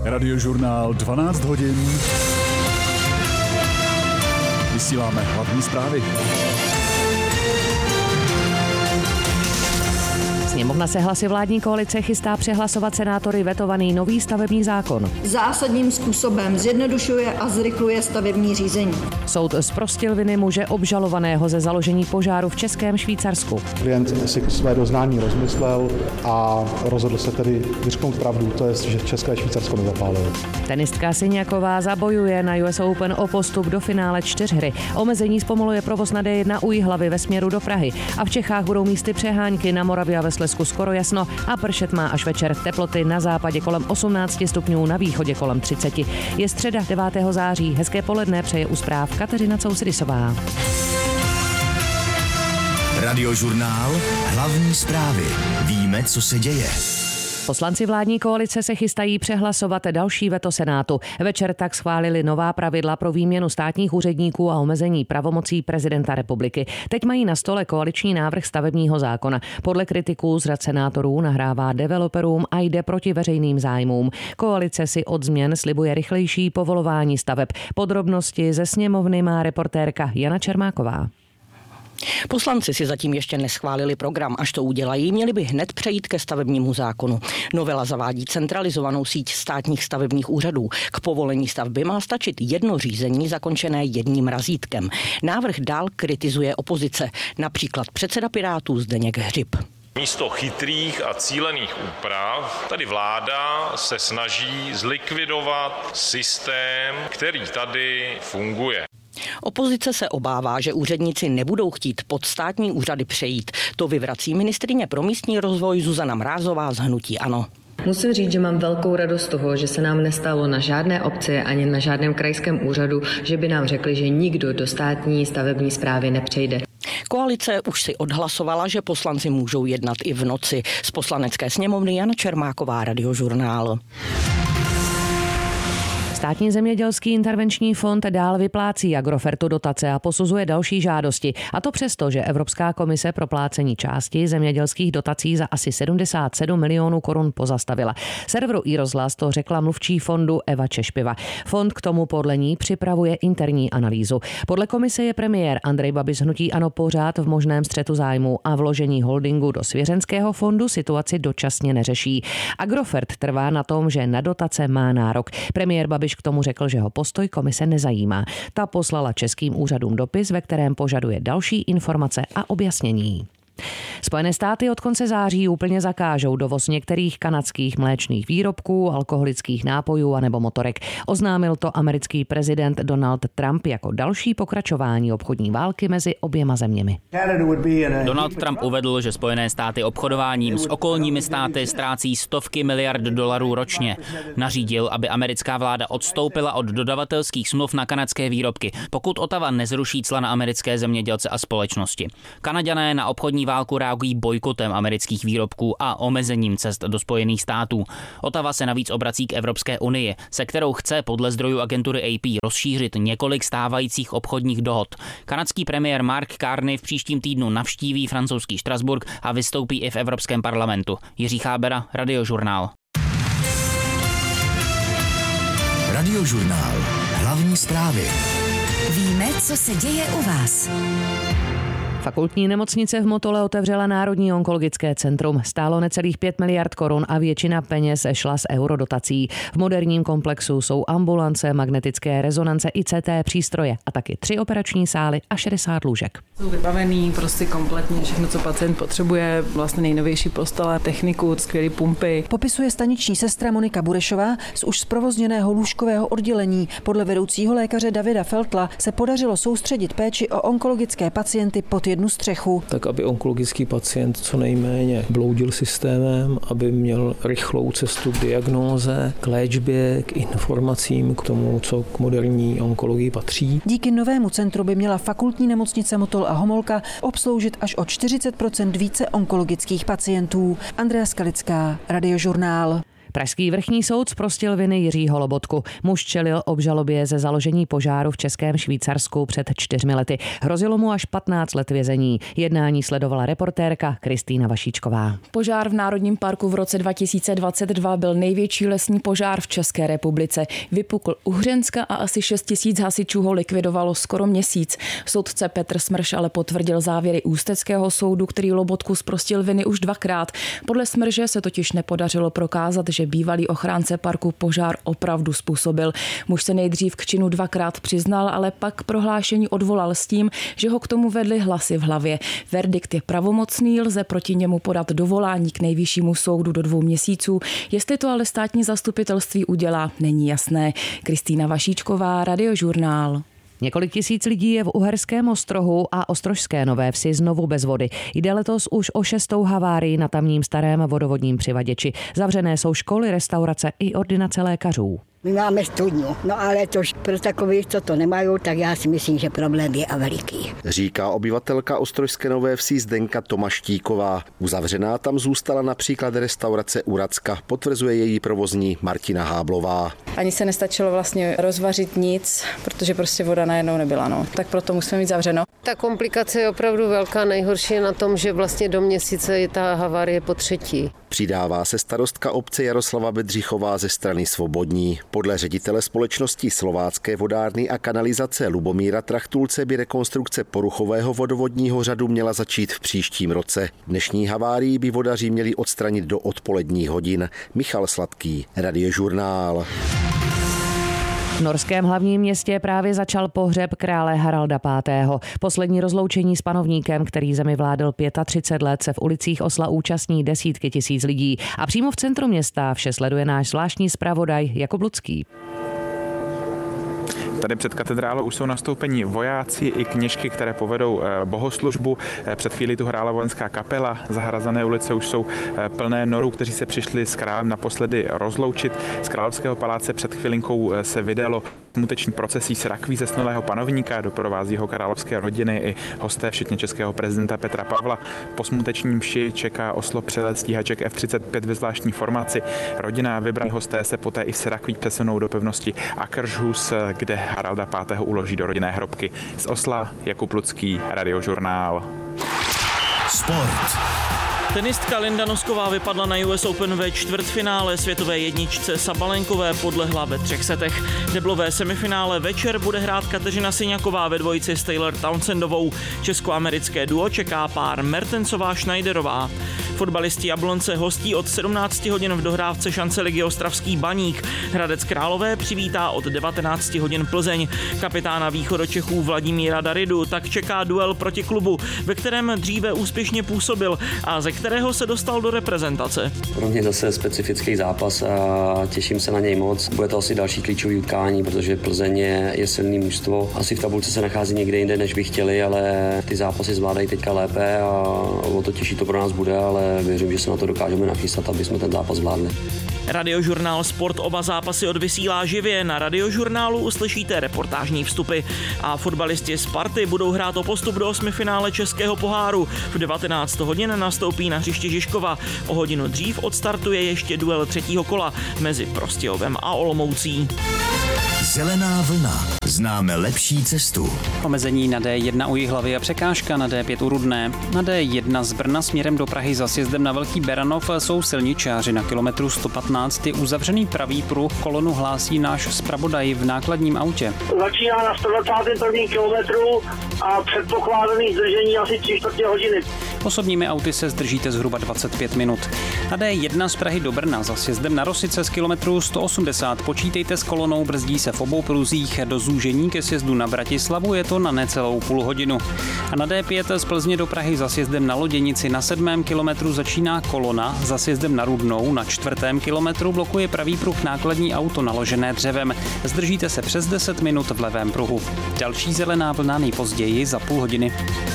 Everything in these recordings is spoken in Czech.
Radiožurnál 12 hodin. Vysíláme hlavní zprávy. Sněmovna se hlasy vládní koalice chystá přehlasovat senátory vetovaný nový stavební zákon. Zásadním způsobem zjednodušuje a zrychluje stavební řízení. Soud zprostil viny muže obžalovaného ze založení požáru v Českém Švýcarsku. Klient si své doznání rozmyslel a rozhodl se tedy vyřknout pravdu, to je, že České Švýcarsko nezapálilo. Tenistka Siniaková zabojuje na US Open o postup do finále 4hry. Omezení zpomaluje provoz na D1 u Jihlavy ve směru do Prahy. A v Čechách budou místy přehánky, na Moravě a ve Slezsku skoro jasno a pršet má až večer. Teploty na západě kolem 18 stupňů, na východě kolem 30. Je středa 9. září. Hezké poledne přeje u zpráv Kateřina Cousridisová. Radiožurnál Hlavní zprávy. Víme, co se děje. Poslanci vládní koalice se chystají přehlasovat další veto Senátu. Večer tak schválili nová pravidla pro výměnu státních úředníků a omezení pravomocí prezidenta republiky. Teď mají na stole koaliční návrh stavebního zákona. Podle kritiků z řad senátorů nahrává developerům a jde proti veřejným zájmům. Koalice si od změn slibuje rychlejší povolování staveb. Podrobnosti ze sněmovny má reportérka Jana Čermáková. Poslanci si zatím ještě neschválili program. Až to udělají, měli by hned přejít ke stavebnímu zákonu. Novela zavádí centralizovanou síť státních stavebních úřadů. K povolení stavby má stačit jedno řízení zakončené jedním razítkem. Návrh dál kritizuje opozice, například předseda Pirátů Zdeněk Hřib. Místo chytrých a cílených úprav tady vláda se snaží zlikvidovat systém, který tady funguje. Opozice se obává, že úředníci nebudou chtít pod státní úřady přejít. To vyvrací ministryně pro místní rozvoj Zuzana Mrázová z hnutí ANO. Musím říct, že mám velkou radost z toho, že se nám nestalo na žádné obci ani na žádném krajském úřadu, že by nám řekli, že nikdo do státní stavební správy nepřejde. Koalice už si odhlasovala, že poslanci můžou jednat i v noci. Z Poslanecké sněmovny Jana Čermáková, Radiožurnál. Státní zemědělský intervenční fond dál vyplácí Agrofertu dotace a posuzuje další žádosti. A to přesto, že Evropská komise proplácení části zemědělských dotací za asi 77 milionů korun pozastavila. Serveru iRozhlas to řekla mluvčí fondu Eva Češpiva. Fond k tomu podle ní připravuje interní analýzu. Podle komise je premiér Andrej Babiš z hnutí ANO pořád v možném střetu zájmu a vložení holdingu do svěřenského fondu situaci dočasně neřeší. Agrofert trvá na tom, že na dotace má nárok. Premiér Babiš k tomu řekl, že ho postoj komise nezajímá. Ta poslala českým úřadům dopis, ve kterém požaduje další informace a objasnění. Spojené státy od konce září úplně zakážou dovoz některých kanadských mléčných výrobků, alkoholických nápojů a nebo motorek. Oznámil to americký prezident Donald Trump jako další pokračování obchodní války mezi oběma zeměmi. Donald Trump uvedl, že Spojené státy obchodováním s okolními státy ztrácí stovky miliard dolarů ročně. Nařídil, aby americká vláda odstoupila od dodavatelských smluv na kanadské výrobky, pokud Ottawa nezruší cla na americké zemědělce a společnosti. Kanaďané na obchodní válku reagují bojkotem amerických výrobků a omezením cest do Spojených států. Ottawa se navíc obrací k Evropské unii, se kterou chce podle zdrojů agentury AP rozšířit několik stávajících obchodních dohod. Kanadský premiér Mark Carney v příštím týdnu navštíví francouzský Štrasburk a vystoupí i v Evropském parlamentu. Jiří Chábera, Radiožurnál. Radiožurnál. Hlavní zprávy. Víme, co se děje u vás. Fakultní nemocnice v Motole otevřela Národní onkologické centrum. Stálo necelých 5 miliard korun a většina peněz šla z eurodotací. V moderním komplexu jsou ambulance, magnetické rezonance, ICT přístroje a taky 3 operační sály a 60 lůžek. Jsou vybavený prostě kompletně všechno, co pacient potřebuje, vlastně nejnovější postele, techniku, skvělé pumpy. Popisuje staniční sestra Monika Burešová z už zprovozněného lůžkového oddělení. Podle vedoucího lékaře Davida Feltla se podařilo soustředit péči o onkologické pacienty pod jednu střechu. Tak, aby onkologický pacient co nejméně bloudil systémem, aby měl rychlou cestu k diagnóze, k léčbě, k informacím, k tomu, co k moderní onkologii patří. Díky novému centru by měla fakultní nemocnice Motol a Homolka obsloužit až o 40% více onkologických pacientů. Andrea Skalická, Radiožurnál. Pražský vrchní soud zprostil viny Jiřího Lobotku. Muž čelil obžalobě ze založení požáru v Českém Švýcarsku před 4 lety. Hrozilo mu až 15 let vězení. Jednání sledovala reportérka Kristýna Vašíčková. Požár v Národním parku v roce 2022 byl největší lesní požár v České republice. Vypukl u Hřenska a asi 6 000 hasičů ho likvidovalo skoro měsíc. Soudce Petr Smrš ale potvrdil závěry Ústeckého soudu, který Lobotku zprostil viny už 2krát. Podle Smrže se totiž nepodařilo prokázat, že bývalý ochránce parku požár opravdu způsobil. Muž se nejdřív k činu 2krát přiznal, ale pak prohlášení odvolal s tím, že ho k tomu vedly hlasy v hlavě. Verdikt je pravomocný, lze proti němu podat dovolání k nejvyššímu soudu do 2 měsíců. Jestli to ale státní zastupitelství udělá, není jasné. Kristýna Vašíčková, Radiožurnál. Několik tisíc lidí je v Uherském Ostrohu a Ostrožské Nové Vsi znovu bez vody. Jde letos už o 6. havárii na tamním starém vodovodním přivaděči. Zavřené jsou školy, restaurace i ordinace lékařů. My máme studňu, no ale tož pro takových, co to nemají, tak já si myslím, že problém je a veliký. Říká obyvatelka Ostrožské Nové Vsi Zdenka Tomaštíková. Uzavřená tam zůstala například restaurace Uracka, potvrzuje její provozní Martina Háblová. Ani se nestačilo vlastně rozvařit nic, protože prostě voda najednou nebyla, no. Tak proto musíme mít zavřeno. Ta komplikace je opravdu velká, nejhorší je na tom, že vlastně do měsíce je ta havárie po 3. Přidává se starostka obce Jaroslava Bedřichová ze strany Svobodní. Podle ředitele společnosti Slovácké vodárny a kanalizace Lubomíra Trachtulce by rekonstrukce poruchového vodovodního řadu měla začít v příštím roce. Dnešní havárii by vodaři měli odstranit do odpoledních hodin. Michal Sladký, Radiožurnál. V norském hlavním městě právě začal pohřeb krále Haralda V. Poslední rozloučení s panovníkem, který zemi vládl 35 let, se v ulicích Osla účastní desítky tisíc lidí. A přímo v centru města vše sleduje náš zvláštní zpravodaj Jakub Lucký. Tady před katedrálou už jsou nastoupení vojáci i kněžky, které povedou bohoslužbu. Před chvílí tu hrála vojenská kapela. Zahrazené ulice už jsou plné norů, kteří se přišli s králem naposledy rozloučit. Z Královského paláce před chvilinkou se vydalo smuteční procesí s rakví zesnulého panovníka, doprovází ho královské rodiny i hosté, včetně českého prezidenta Petra Pavla. Po smutečním mši čeká Oslo přelet stíhaček F-35 ve zvláštní formaci. Rodina a vybraní hosté se poté i s rakví přesunou do pevnosti Akershus, kde Haralda V. uloží do rodinné hrobky. Z Osla Jakub Lucký, Radiožurnál. Sport. Tenistka Linda Nosková vypadla na US Open ve čtvrtfinále světové jedničce Sabalenkové, podlehla ve 3 setech. Deblové semifinále večer bude hrát Kateřina Syňaková ve dvojici s Taylor Townsendovou. Českoamerické duo čeká pár Mertensová-Schneiderová. Fotbalisti Jablonce hostí od 17 hodin v dohrávce šance ligy Ostravský Baník. Hradec Králové přivítá od 19 hodin Plzeň. Kapitána východočechů Vladimíra Daridu tak čeká duel proti klubu, ve kterém dříve úspěšně působil a ze kterého se dostal do reprezentace. Pro mě zase specifický zápas a těším se na něj moc. Bude to asi další klíčový utkání, protože Plzeň je silný mužstvo. Asi v tabulce se nachází někde jinde, než by chtěli, ale ty zápasy zvládají teďka lépe a o to těžší to pro nás bude, ale věřím, že se na to dokážeme nachystat, aby jsme ten zápas zvládli. Radiožurnál Sport oba zápasy odvysílá živě. Na Radiožurnálu uslyšíte reportážní vstupy. A fotbalisti Sparty budou hrát o postup do 8. finále Českého poháru. V 19 hodin nastoupí na hřiště Žižkova. O hodinu dřív odstartuje ještě duel 3. kola mezi Prostějovem a Olomoucí. Zelená vlna. Známe lepší cestu. Omezení na D1 u Jihlavy a překážka na D5 u Rudné. Na D1 z Brna směrem do Prahy za sjezdem na Velký Beranov jsou silničáři. Na kilometru 115 je uzavřený pravý pruh. Kolonu hlásí náš zpravodaj v nákladním autě. Začíná na 121. kilometru a předpokládaný zdržení asi 3/4 hodiny. Osobními auty se zdržíte zhruba 25 minut. Na D1 z Prahy do Brna za sjezdem na Rosice z kilometru 180 počítejte s kolonou, brzdí se v obou pruzích. Do zúžení ke sjezdu na Bratislavu je to na necelou půl hodinu. A na D5 z Plzně do Prahy za sjezdem na Loděnici na 7. kilometru začíná kolona, za sjezdem na Rudnou na 4. kilometru blokuje pravý pruh nákladní auto naložené dřevem. Zdržíte se přes 10 minut v levém pruhu. Další zelená vlna nejpozději za půl hodiny.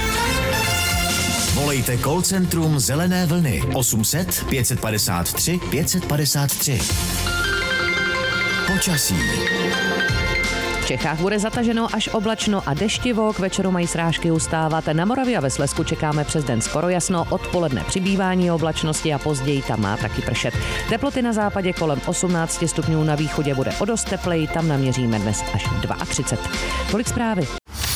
Volejte call centrum Zelené vlny 800 553 553. Počasí. Čechách bude zataženo až oblačno a deštivo, k večeru mají srážky ustávat. Na Moravě a ve Slezsku čekáme přes den skoro jasno, odpoledne přibývání oblačnosti a později tam má taky pršet. Teploty na západě kolem 18 stupňů, na východě bude o dost tepleji, tam naměříme dnes až 32. Tolik zprávy.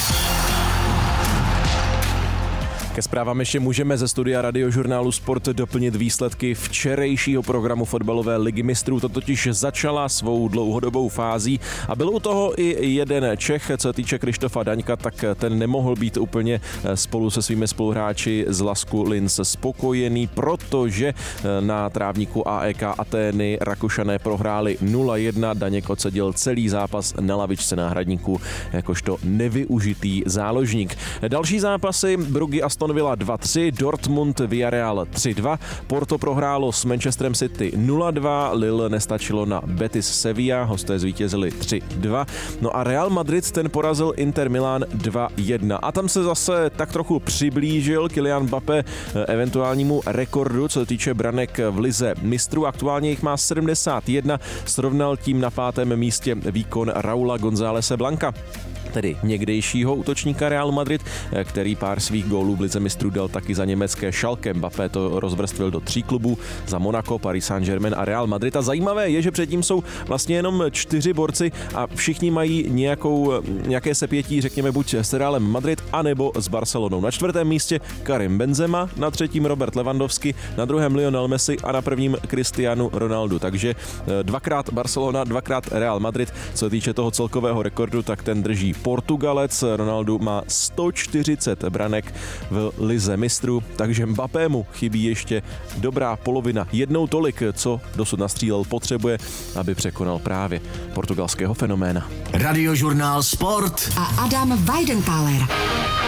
Ke zprávám ještě můžeme ze studia Radiožurnálu Sport doplnit výsledky včerejšího programu fotbalové ligy mistrů. To totiž začala svou dlouhodobou fází a byl u toho i jeden Čech, co týče Krištofa Daňka, tak ten nemohl být úplně spolu se svými spoluhráči z LASKu Linz spokojený, protože na trávníku AEK Atény Rakušané prohráli 0-1. Daněk odseděl celý zápas na lavičce náhradníků jakožto nevyužitý záložník. Další zápasy: Brugge Aston Villa 2-3, Dortmund Villarreal 3-2, Porto prohrálo s Manchesterem City 0-2, Lille nestačilo na Betis Sevilla, hosté zvítězili 3-2, no a Real Madrid ten porazil Inter Milan 2-1 a tam se zase tak trochu přiblížil Kylian Mbappé eventuálnímu rekordu, co se týče branek v lize mistrů. Aktuálně jich má 71, srovnal tím na 5. místě výkon Raula Gonzálese Blanca, tedy někdejšího útočníka Real Madrid, který pár svých gólů v lize mistrů dal taky za německé Schalke. Mbappé to rozvrstvil do 3 klubů, za Monaco, Paris Saint-Germain a Real Madrid. A zajímavé je, že předtím jsou vlastně jenom 4 borci a všichni mají nějaké sepětí, řekněme, buď s Realem Madrid, anebo s Barcelonou. Na 4. místě Karim Benzema, na 3. Robert Lewandowski, na 2. Lionel Messi a na 1. Cristiano Ronaldo. Takže 2x Barcelona, 2x Real Madrid. Co se týče toho celkového rekordu, tak ten drží Portugalec. Ronaldo má 140 branek v lize mistrů, takže Mbappému chybí ještě dobrá polovina. Jednou tolik, co dosud nastřílel, potřebuje, aby překonal právě portugalského fenoména. Radiožurnál Sport a Adam Weidenkaller.